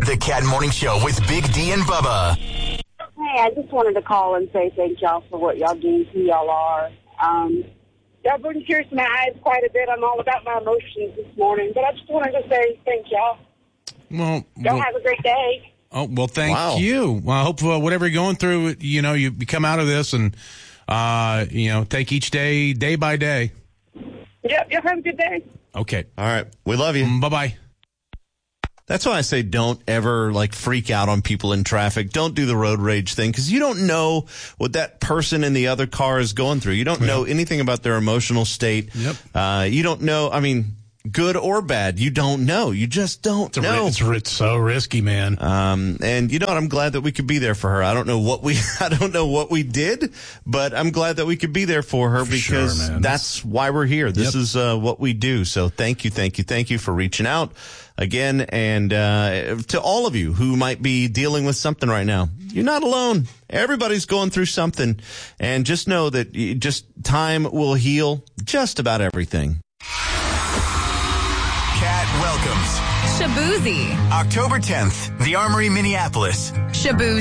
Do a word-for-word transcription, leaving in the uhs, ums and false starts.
The Cat Morning Show with Big D and Bubba. Hey, I just wanted to call and say thank y'all for what y'all do, who y'all are. Um, y'all bring tears to my eyes quite a bit. I'm all about my emotions this morning, but I just wanted to say thank y'all. Well, y'all well, have a great day. Oh, well, thank Wow. you. Well, I hope uh, whatever you're going through, you know, you, you come out of this and, uh, you know, take each day, day by day. Yep, y'all have a good day. Okay. All right. We love you. Mm, bye-bye. That's why I say don't ever, like, freak out on people in traffic. Don't do the road rage thing, because you don't know what that person in the other car is going through. You don't know anything about their emotional state. Yep. Uh, you don't know, I mean, good or bad. You don't know. You just don't It's, a, know. it's, it's so risky, man. Um, and you know what? I'm glad that we could be there for her. I don't know what we, I don't know what we did, but I'm glad that we could be there for her For because sure, man. that's why we're here. This Yep. is uh, what we do. So thank you, thank you, thank you for reaching out again. And uh, to all of you who might be dealing with something right now, you're not alone. Everybody's going through something. And just know that you, just time will heal just about everything. Cat welcomes Shaboozey. October tenth, the Armory, Minneapolis. Shaboozey.